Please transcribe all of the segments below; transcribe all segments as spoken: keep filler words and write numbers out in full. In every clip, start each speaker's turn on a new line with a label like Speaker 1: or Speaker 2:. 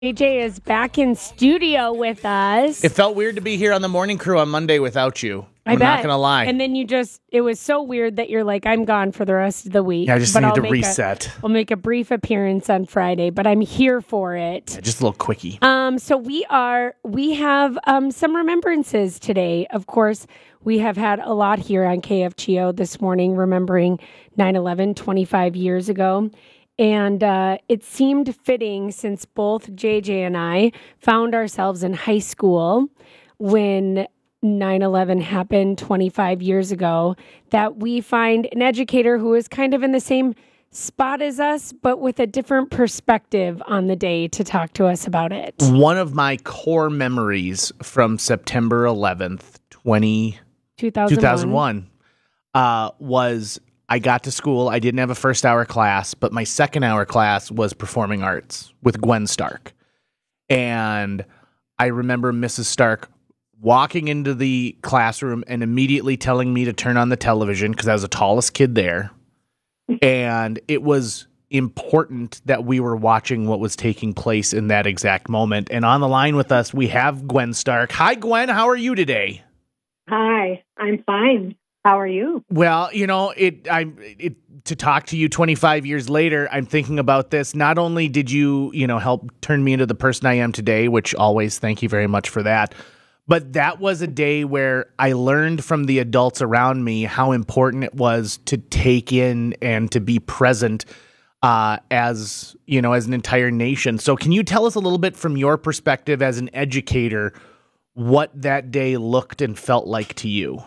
Speaker 1: A J is back in studio with us.
Speaker 2: It felt weird to be here on the morning crew on Monday without you.
Speaker 1: I
Speaker 2: I'm
Speaker 1: bet.
Speaker 2: not going to lie.
Speaker 1: And then you just, it was so weird that you're like, I'm gone for the rest of the week.
Speaker 2: Yeah, I just
Speaker 1: but
Speaker 2: needed
Speaker 1: I'll
Speaker 2: to
Speaker 1: make
Speaker 2: reset.
Speaker 1: A, I'll make a brief appearance on Friday, but I'm here for it.
Speaker 2: Yeah, just a little quickie.
Speaker 1: Um, so we are, we have um, some remembrances today. Of course, we have had a lot here on K F G O this morning, remembering nine eleven twenty-five years ago. And uh, it seemed fitting since both J J and I found ourselves in high school when nine eleven happened twenty-five years ago, that we find an educator who is kind of in the same spot as us, but with a different perspective on the day to talk to us about it.
Speaker 2: One of my core memories from September eleventh, twenty,
Speaker 1: two thousand one,
Speaker 2: two thousand one uh, was I got to school. I didn't have a first hour class, but my second hour class was performing arts with Gwen Stark. And I remember Missus Stark walking into the classroom and immediately telling me to turn on the television because I was the tallest kid there. And it was important that we were watching what was taking place in that exact moment. And on the line with us, we have Gwen Stark. Hi, Gwen. How are you today?
Speaker 3: Hi, I'm fine. How are you?
Speaker 2: Well, you know, it. I it to talk to you twenty-five years later. I'm thinking about this. Not only did you, you know, help turn me into the person I am today, which always thank you very much for that. But that was a day where I learned from the adults around me how important it was to take in and to be present uh, as, you know, as an entire nation. So can you tell us a little bit from your perspective as an educator what that day looked and felt like to you?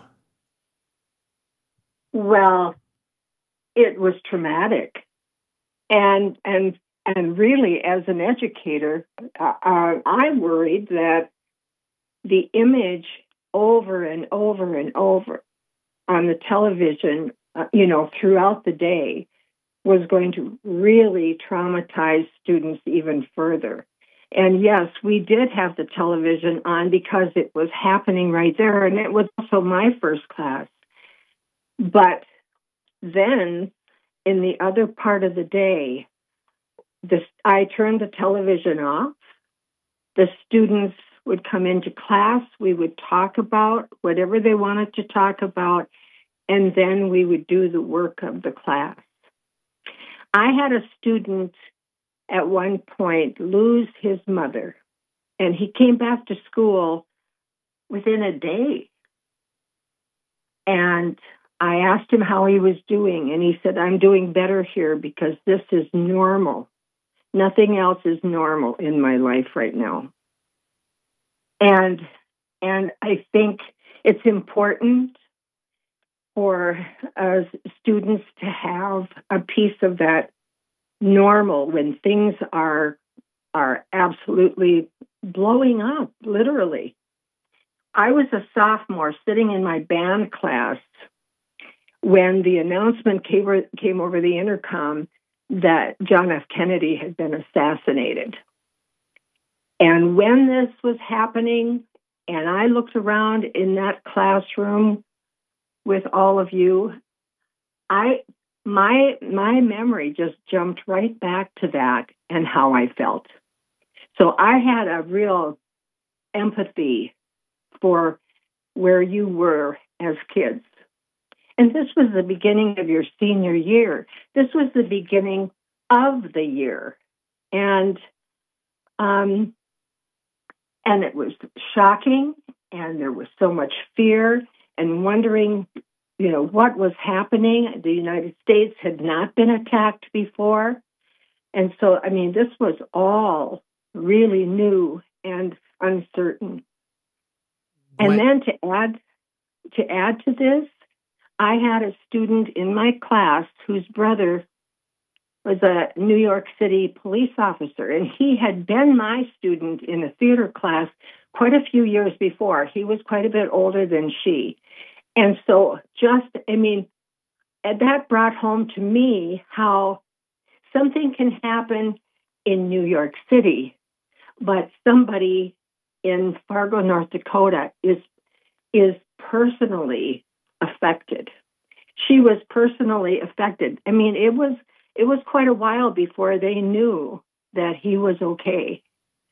Speaker 3: Well, it was traumatic. And and and really, as an educator, uh, uh, I worried that the image over and over and over on the television, uh, you know, throughout the day was going to really traumatize students even further. And yes, we did have the television on because it was happening right there, and it was also my first class. But then, in the other part of the day, this, I turned the television off. The students would come into class. We would talk about whatever they wanted to talk about, and then we would do the work of the class. I had a student at one point lose his mother, and he came back to school within a day. And I asked him how he was doing, and he said, I'm doing better here because this is normal. Nothing else is normal in my life right now. And and I think it's important for uh, students to have a piece of that normal when things are are absolutely blowing up, literally. I was a sophomore sitting in my band class when the announcement came over, came over the intercom that John F. Kennedy had been assassinated. And when this was happening, and I looked around in that classroom with all of you, I my my memory just jumped right back to that and how I felt. So I had a real empathy for where you were as kids. And this was the beginning of your senior year. This was the beginning of the year. And um, and it was shocking, and there was so much fear and wondering, you know, what was happening. The United States had not been attacked before. And so, I mean, this was all really new and uncertain. And
Speaker 2: When-
Speaker 3: then to add to add to this, I had a student in my class whose brother was a New York City police officer, and he had been my student in a theater class quite a few years before. He was quite a bit older than she. And so just, I mean, that brought home to me how something can happen in New York City, but somebody in Fargo, North Dakota is is personally affected. She was personally affected. I mean, it was it was quite a while before they knew that he was okay.